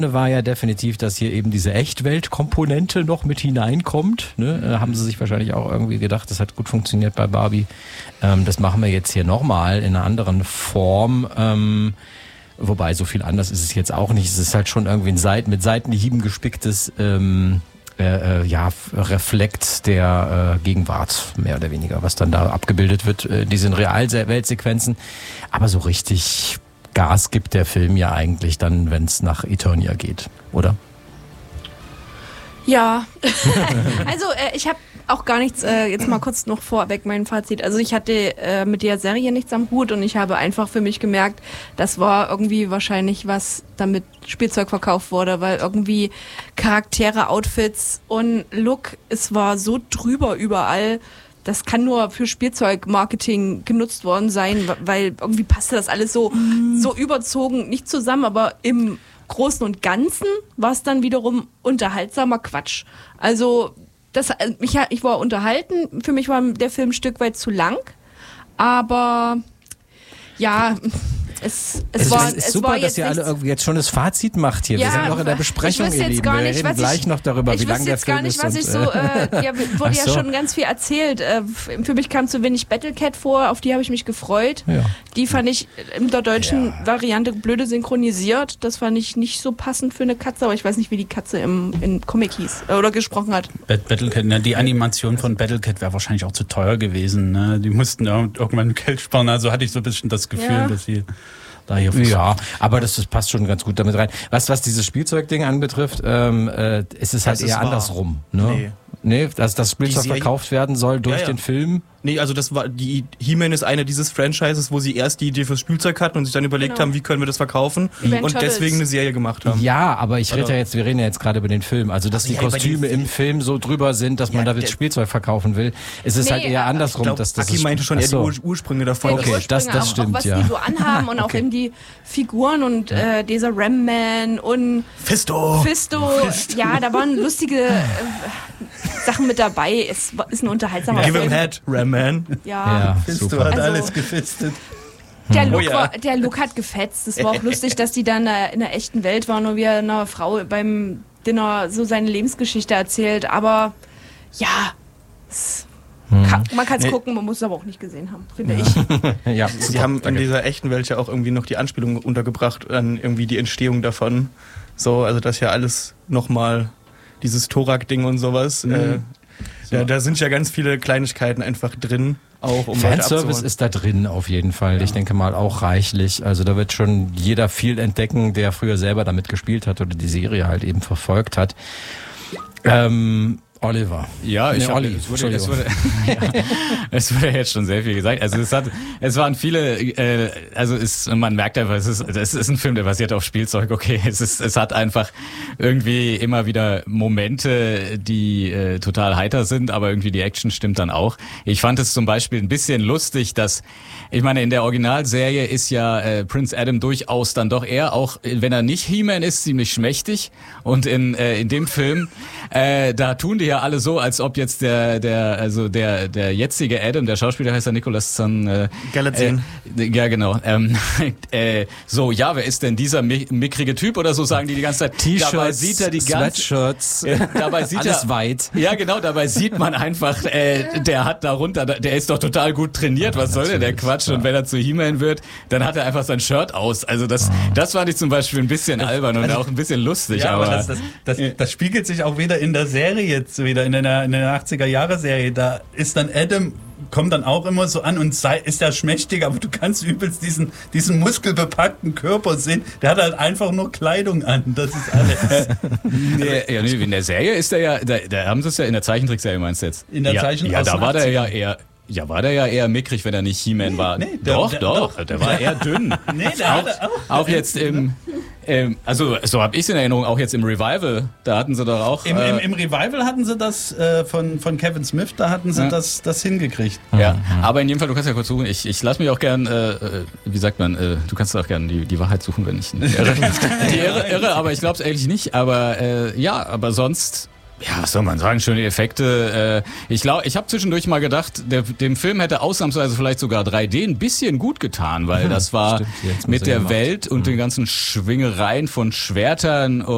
war ja definitiv, dass hier eben diese Echtweltkomponente noch mit hineinkommt. Ne? Haben sie sich wahrscheinlich auch irgendwie gedacht, das hat gut funktioniert bei Barbie. Das machen wir jetzt hier nochmal in einer anderen Form. Wobei, so viel anders ist es jetzt auch nicht. Es ist halt schon irgendwie ein mit Seitenhieben gespicktes Reflekt der Gegenwart, mehr oder weniger, was dann da abgebildet wird. Diese Realweltsequenzen. Aber so richtig Gas gibt der Film ja eigentlich dann, wenn es nach Eternia geht, oder? Ja, also ich habe auch gar nichts, jetzt mal kurz noch vorweg mein Fazit. Also ich hatte mit der Serie nichts am Hut und ich habe einfach für mich gemerkt, das war irgendwie wahrscheinlich was, damit Spielzeug verkauft wurde, weil irgendwie Charaktere, Outfits und Look, es war so drüber überall. Das kann nur für Spielzeugmarketing genutzt worden sein, weil irgendwie passte das alles so überzogen nicht zusammen, aber im Großen und Ganzen war es dann wiederum unterhaltsamer Quatsch. Also ich war unterhalten, für mich war der Film ein Stück weit zu lang, aber ja, es ist super, war dass ihr alle irgendwie jetzt schon das Fazit macht hier. Ja, wir sind noch in der Besprechung, ihr Lieben. Wir reden gleich noch darüber, wie lang der Film ist. Ich weiß jetzt gar nicht, was ich so, wurde ja schon ganz viel erzählt. Für mich kam zu wenig Battlecat vor, auf die habe ich mich gefreut. Ja. Die fand ich in der deutschen Variante blöde synchronisiert. Das fand ich nicht so passend für eine Katze, aber ich weiß nicht, wie die Katze im Comic hieß oder gesprochen hat. Battlecat, ne, die Animation von Battlecat wäre wahrscheinlich auch zu teuer gewesen. Ne? Die mussten ja irgendwann Geld sparen, also hatte ich so ein bisschen das Gefühl, dass sie da hier aber das passt schon ganz gut damit rein. Was dieses Spielzeugding anbetrifft, ist es halt eher andersrum. Ne? Nee, dass das Spielzeug verkauft werden soll durch den Film. Nee, also das war He-Man ist eine dieses Franchises, wo sie erst die Idee fürs Spielzeug hatten und sich dann überlegt haben, wie können wir das verkaufen und deswegen eine Serie gemacht haben. Ja, aber wir reden ja jetzt gerade über den Film, also dass die Kostüme im Film so drüber sind, dass man damit Spielzeug verkaufen will. Es ist halt eher andersrum, dass das. Aki meinte schon eher die Ursprünge davon. Okay, das stimmt, auch, was die so anhaben und auch eben die Figuren und dieser Ram-Man und Fisto. Ja, da waren lustige Sachen mit dabei. Es ist ein unterhaltsamer Give Film. him head, Ram-Man. Ja, Fisto hat alles gefistet. Der Look hat gefetzt. Es war auch lustig, dass die dann in der echten Welt waren und wie einer Frau beim Dinner so seine Lebensgeschichte erzählt. Aber ja, man kann es gucken, man muss es aber auch nicht gesehen haben, finde ich. Ja, sie haben in dieser echten Welt ja auch irgendwie noch die Anspielung untergebracht an irgendwie die Entstehung davon. So, also das ja alles nochmal dieses Thorak-Ding und sowas. Ja, da sind ja ganz viele Kleinigkeiten einfach drin. Auch um Fanservice ist da drin auf jeden Fall. Ja. Ich denke mal auch reichlich. Also da wird schon jeder viel entdecken, der früher selber damit gespielt hat oder die Serie halt eben verfolgt hat. Oliver. Ja, es wurde jetzt schon sehr viel gesagt. Also es waren viele, man merkt einfach, es ist ein Film, der basiert auf Spielzeug. Okay, es hat einfach irgendwie immer wieder Momente, die total heiter sind, aber irgendwie die Action stimmt dann auch. Ich fand es zum Beispiel ein bisschen lustig, dass, ich meine, in der Originalserie ist ja Prince Adam durchaus dann doch eher, auch wenn er nicht He-Man ist, ziemlich schmächtig. Und in dem Film, da tun die ja alle so, als ob jetzt der jetzige Adam, der Schauspieler heißt ja Nicholas Galitzine. Ja, genau. Wer ist denn dieser mickrige Typ oder so, sagen die ganze Zeit. T-Shirts, dabei sieht er die Sweatshirts, dabei sieht alles weit. Ja, genau, dabei sieht man einfach, der hat darunter, der ist doch total gut trainiert, was soll denn der Quatsch? Ja. Und wenn er zu He-Man wird, dann hat er einfach sein Shirt aus. Also das fand ich zum Beispiel ein bisschen albern und auch ein bisschen lustig. Ja, aber das spiegelt sich auch wieder in der Serie jetzt wieder, in der 80er-Jahre-Serie. Da ist dann Adam, kommt dann auch immer so an und ist ja schmächtig, aber du kannst übelst diesen muskelbepackten Körper sehen. Der hat halt einfach nur Kleidung an. Das ist alles. In der Serie ist er ja, da haben sie es ja in der Zeichentrickserie, meinst du jetzt? In der Zeichentrickserie. Ja, da war der ja eher. Ja, war der ja eher mickrig, wenn er nicht He-Man war. Nee, der war eher dünn. Nee, der hatte auch jetzt also so habe ich es in Erinnerung, auch jetzt im Revival, da hatten sie doch auch... Im Revival hatten sie das von Kevin Smith, da hatten sie das hingekriegt. Ja, aber in jedem Fall, du kannst ja kurz suchen, ich lasse mich auch gern, wie sagt man, du kannst auch gern die Wahrheit suchen, wenn ich nicht irre, aber ich glaube es eigentlich nicht, aber aber sonst... Ja, was soll man sagen, schöne Effekte. Ich glaube, ich habe zwischendurch mal gedacht, dem Film hätte ausnahmsweise vielleicht sogar 3D ein bisschen gut getan, weil das war mit der Welt und den ganzen Schwingereien von Schwertern